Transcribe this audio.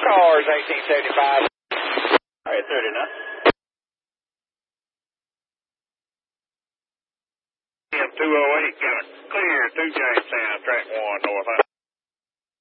cars, 1875. All right, 30 now. 208, got a clear 2 Jamestown, track 1, north.